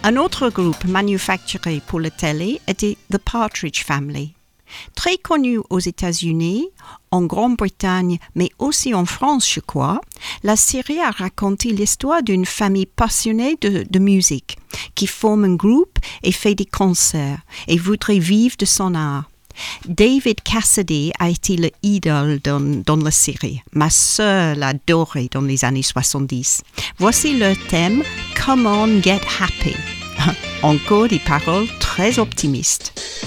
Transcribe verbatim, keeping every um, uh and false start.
Un autre groupe manufacturé pour la télé était The Partridge Family. Très connu aux États-Unis, en Grande-Bretagne, mais aussi en France, je crois, la série a raconté l'histoire d'une famille passionnée de, de musique qui forme un groupe et fait des concerts et voudrait vivre de son art. David Cassidy a été l'idole dans, dans la série. Ma sœur l'adorait dans les années soixante-dix. Voici leur thème « Come on, get happy ». Encore des paroles très optimistes.